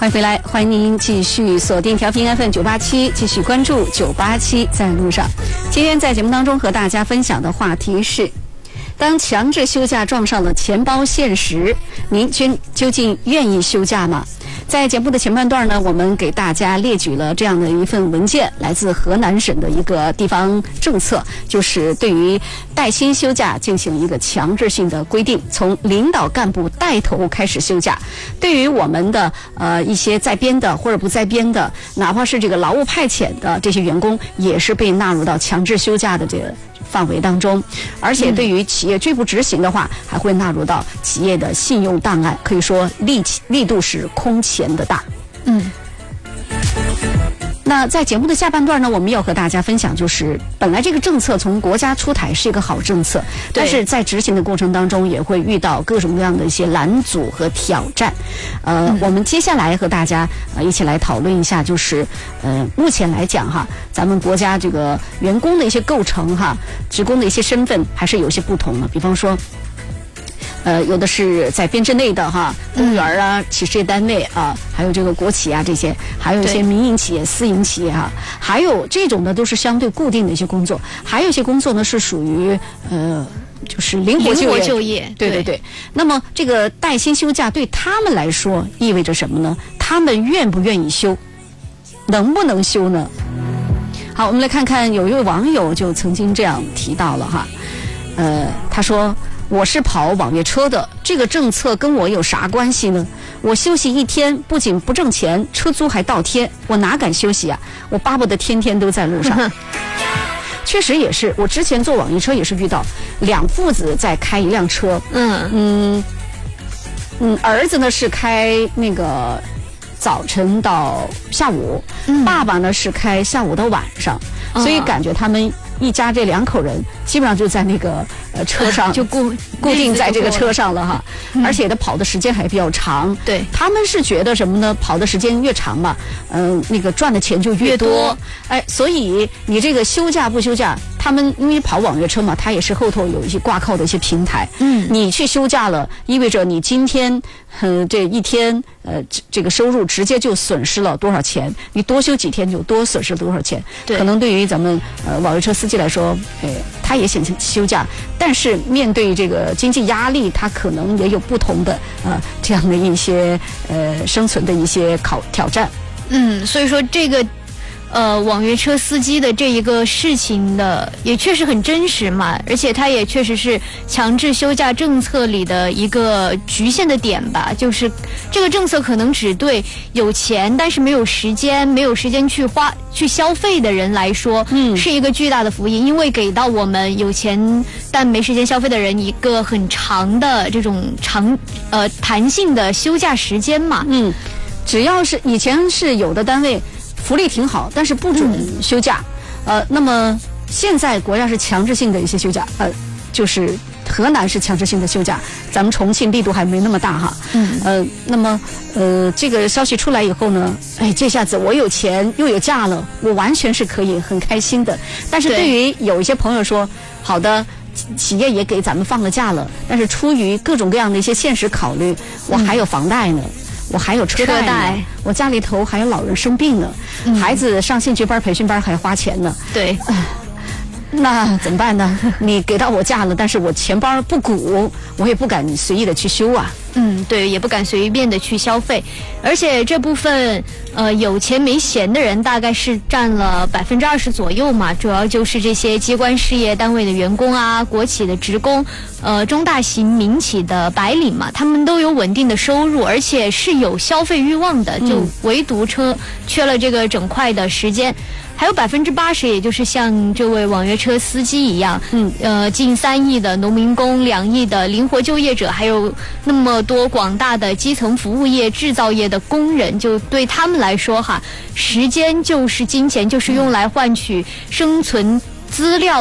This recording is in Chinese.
欢迎回来，欢迎您继续锁定调频 FM 987，继续关注987在路上。今天在节目当中和大家分享的话题是：当强制休假撞上了钱包现实，您究竟愿意休假吗？在节目的前半段呢，我们给大家列举了这样的一份文件，来自河南省的一个地方政策，就是对于带薪休假进行一个强制性的规定，从领导干部带头开始休假。对于我们的一些在编的或者不在编的，哪怕是这个劳务派遣的这些员工，也是被纳入到强制休假的这个范围当中，而且对于企业拒不执行的话，还会纳入到企业的信用档案，可以说力度是空前的大。那在节目的下半段呢，我们要和大家分享，就是本来这个政策从国家出台是一个好政策，但是在执行的过程当中也会遇到各种各样的一些拦阻和挑战。我们接下来和大家一起来讨论一下，就是目前来讲哈，咱们国家这个员工的一些构成哈，职工的一些身份还是有些不同的。比方说有的是在编制内的哈，公务员啊、企事业单位啊，还有这个国企啊这些，还有一些民营企业、私营企业哈，还有这种的都是相对固定的一些工作，还有一些工作呢是属于就是灵活就业。对。那么这个带薪休假对他们来说意味着什么呢？他们愿不愿意休？能不能休呢？好，我们来看看，有一位网友就曾经这样提到了哈，他说：我是跑网约车的，这个政策跟我有啥关系呢？我休息一天不仅不挣钱，车租还倒贴，我哪敢休息啊？我巴不得天天都在路上。确实也是，我之前坐网约车也是遇到两父子在开一辆车，儿子呢是开那个早晨到下午，爸爸呢是开下午到晚上，所以感觉他们一家这两口人基本上就在那个车上就固定在这个车上了哈，而且他跑的时间还比较长。对，他们是觉得什么呢？跑的时间越长嘛，那个赚的钱就越多。所以你这个休假不休假，他们因为跑网约车嘛，他也是后头有一些挂靠的一些平台。你去休假了，意味着你今天这一天这个收入直接就损失了多少钱？你多休几天就多损失多少钱？可能对于咱们网约车司机来说，他也想休假，但是面对这个经济压力，他可能也有不同的这样的一些生存的一些挑战。 所以说这个网约车司机的这一个事情的也确实很真实嘛，而且它也确实是强制休假政策里的一个局限的点吧，就是这个政策可能只对有钱但是没有时间去消费的人来说，是一个巨大的福音，因为给到我们有钱但没时间消费的人一个很长的这种弹性的休假时间嘛。只要是以前是有的单位福利挺好，但是不准休假。那么现在国家是强制性的一些休假，就是河南是强制性的休假，咱们重庆力度还没那么大哈。那么这个消息出来以后呢，这下子我有钱又有假了，我完全是可以很开心的。但是对于有一些朋友说，好的，企业也给咱们放了假了，但是出于各种各样的一些现实考虑，我还有房贷呢。我还有车贷，我家里头还有老人生病呢，孩子上兴趣班、培训班还花钱呢。对，那怎么办呢？你给到我假了，但是我钱包不鼓，我也不敢随意的去休啊。对，也不敢随便的去消费，而且这部分有钱没闲的人大概是占了20%左右嘛，主要就是这些机关事业单位的员工啊、国企的职工、中大型民企的白领嘛，他们都有稳定的收入，而且是有消费欲望的，就唯独缺了这个整块的时间。还有80%，也就是像这位网约车司机一样，近3亿的农民工，2亿的灵活就业者，还有那么多广大的基层服务业、制造业的工人，就对他们来说哈，时间就是金钱，就是用来换取生存资料